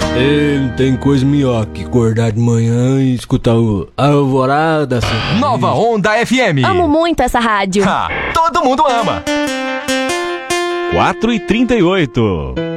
Não tem coisa melhor que acordar de manhã e escutar o Alvorada. Nova Onda FM. Amo muito essa rádio. Todo mundo ama. 4h38.